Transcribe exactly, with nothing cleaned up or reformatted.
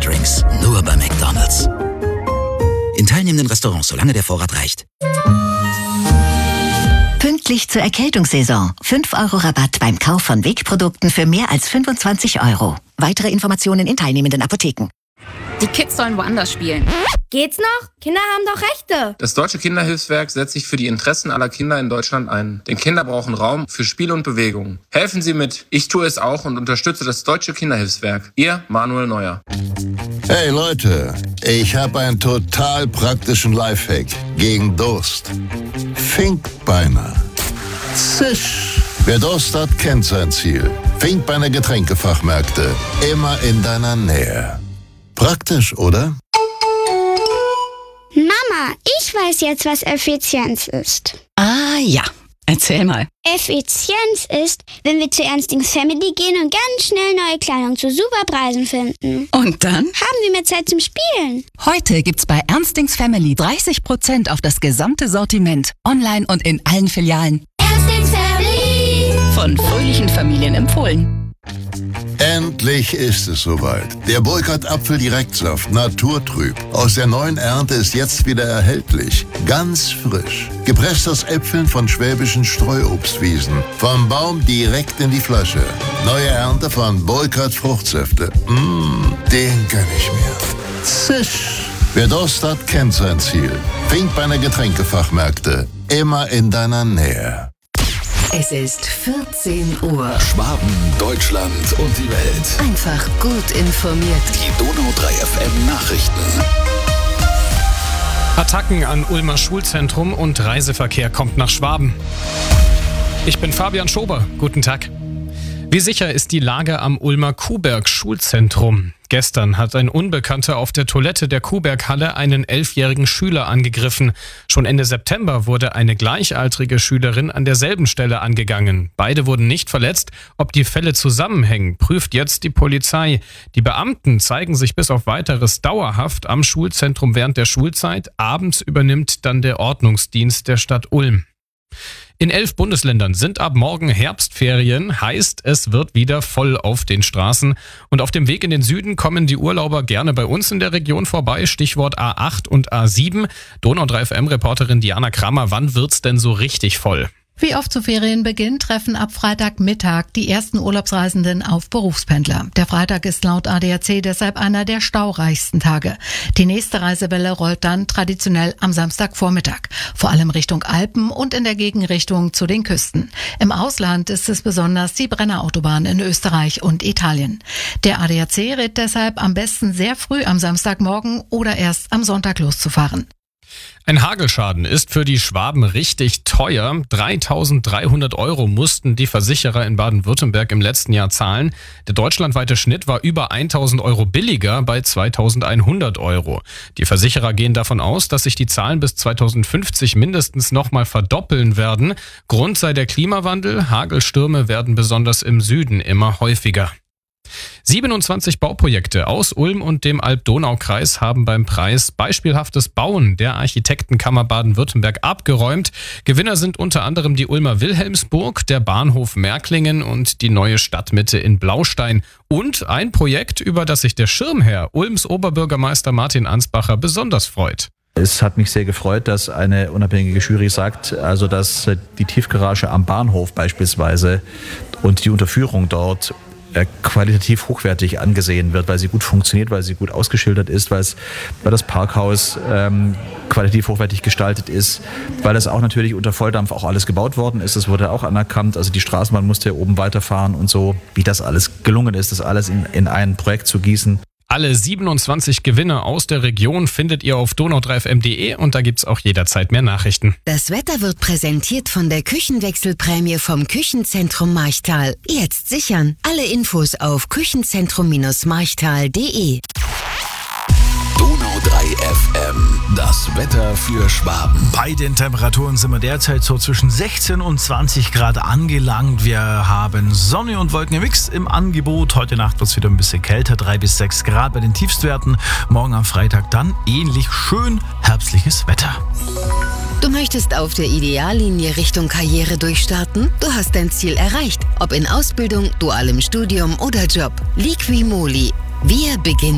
Softdrinks nur bei McDonald's. In teilnehmenden Restaurants, solange der Vorrat reicht. Pünktlich zur Erkältungssaison. fünf Euro Rabatt beim Kauf von Wegprodukten für mehr als fünfundzwanzig Euro. Weitere Informationen in teilnehmenden Apotheken. Die Kids sollen woanders spielen. Geht's noch? Kinder haben doch Rechte. Das Deutsche Kinderhilfswerk setzt sich für die Interessen aller Kinder in Deutschland ein. Denn Kinder brauchen Raum für Spiel und Bewegung. Helfen Sie mit. Ich tue es auch und unterstütze das Deutsche Kinderhilfswerk. Ihr Manuel Neuer. Hey Leute, ich habe einen total praktischen Lifehack gegen Durst. Finkbeiner. Zisch. Wer Durst hat, kennt sein Ziel. Finkbeiner Getränkefachmärkte. Immer in deiner Nähe. Praktisch, oder? Mama, ich weiß jetzt, was Effizienz ist. Ah ja, erzähl mal. Effizienz ist, wenn wir zu Ernstings Family gehen und ganz schnell neue Kleidung zu super Preisen finden. Und dann? Haben wir mehr Zeit zum Spielen. Heute gibt's bei Ernstings Family dreißig Prozent auf das gesamte Sortiment. Online und in allen Filialen. Ernstings Family. Von fröhlichen Familien empfohlen. Endlich ist es soweit. Der Burkhardt Apfel-Direktsaft naturtrüb aus der neuen Ernte ist jetzt wieder erhältlich. Ganz frisch. Gepresst aus Äpfeln von schwäbischen Streuobstwiesen. Vom Baum direkt in die Flasche. Neue Ernte von Burkhardt Fruchtsäfte. Mmh, den gönn ich mir. Zisch. Wer Durst hat, kennt sein Ziel. Finkbeiner Getränkefachmärkte. Immer in deiner Nähe. Es ist vierzehn Uhr. Schwaben, Deutschland und die Welt. Einfach gut informiert. Die Donau drei F M Nachrichten. Attacken an Ulmer Schulzentrum und Reiseverkehr kommt nach Schwaben. Ich bin Fabian Schober. Guten Tag. Wie sicher ist die Lage am Ulmer Kuhberg-Schulzentrum? Gestern hat ein Unbekannter auf der Toilette der Kuhberg-Halle einen elfjährigen Schüler angegriffen. Schon Ende September wurde eine gleichaltrige Schülerin an derselben Stelle angegangen. Beide wurden nicht verletzt. Ob die Fälle zusammenhängen, prüft jetzt die Polizei. Die Beamten zeigen sich bis auf Weiteres dauerhaft am Schulzentrum während der Schulzeit. Abends übernimmt dann der Ordnungsdienst der Stadt Ulm. In elf Bundesländern sind ab morgen Herbstferien, heißt, es wird wieder voll auf den Straßen. Und auf dem Weg in den Süden kommen die Urlauber gerne bei uns in der Region vorbei. Stichwort A acht und A sieben. Donau drei F M-Reporterin Diana Krammer, wann wird's denn so richtig voll? Wie oft zu Ferienbeginn treffen ab Freitagmittag die ersten Urlaubsreisenden auf Berufspendler. Der Freitag ist laut A D A C deshalb einer der staureichsten Tage. Die nächste Reisewelle rollt dann traditionell am Samstagvormittag, vor allem Richtung Alpen und in der Gegenrichtung zu den Küsten. Im Ausland ist es besonders die Brennerautobahn in Österreich und Italien. Der A D A C rät deshalb am besten sehr früh am Samstagmorgen oder erst am Sonntag loszufahren. Ein Hagelschaden ist für die Schwaben richtig teuer. dreitausenddreihundert Euro mussten die Versicherer in Baden-Württemberg im letzten Jahr zahlen. Der deutschlandweite Schnitt war über tausend Euro billiger bei zweitausendeinhundert Euro. Die Versicherer gehen davon aus, dass sich die Zahlen bis zweitausendfünfzig mindestens nochmal verdoppeln werden. Grund sei der Klimawandel. Hagelstürme werden besonders im Süden immer häufiger. siebenundzwanzig Bauprojekte aus Ulm und dem Alb-Donau-Kreis haben beim Preis Beispielhaftes Bauen der Architektenkammer Baden-Württemberg abgeräumt. Gewinner sind unter anderem die Ulmer Wilhelmsburg, der Bahnhof Märklingen und die neue Stadtmitte in Blaustein. Und ein Projekt, über das sich der Schirmherr, Ulms Oberbürgermeister Martin Ansbacher, besonders freut. Es hat mich sehr gefreut, dass eine unabhängige Jury sagt, also dass die Tiefgarage am Bahnhof beispielsweise und die Unterführung dort qualitativ hochwertig angesehen wird, weil sie gut funktioniert, weil sie gut ausgeschildert ist, weil, es, weil das Parkhaus ähm, qualitativ hochwertig gestaltet ist, weil es auch natürlich unter Volldampf auch alles gebaut worden ist. Das wurde auch anerkannt. Also die Straßenbahn musste ja oben weiterfahren und so. Wie das alles gelungen ist, das alles in, in ein Projekt zu gießen. Alle siebenundzwanzig Gewinner aus der Region findet ihr auf donau drei f m punkt de und da gibt's auch jederzeit mehr Nachrichten. Das Wetter wird präsentiert von der Küchenwechselprämie vom Küchenzentrum Marchtal. Jetzt sichern. Alle Infos auf küchenzentrum marchtal punkt de. Donau drei F M, das Wetter für Schwaben. Bei den Temperaturen sind wir derzeit so zwischen sechzehn und zwanzig Grad angelangt. Wir haben Sonne und Wolken im Mix im Angebot. Heute Nacht wird es wieder ein bisschen kälter, drei bis sechs Grad bei den Tiefstwerten. Morgen am Freitag dann ähnlich schön herbstliches Wetter. Du möchtest auf der Ideallinie Richtung Karriere durchstarten? Du hast dein Ziel erreicht. Ob in Ausbildung, dualem Studium oder Job. Liqui Moly. Wir beginnen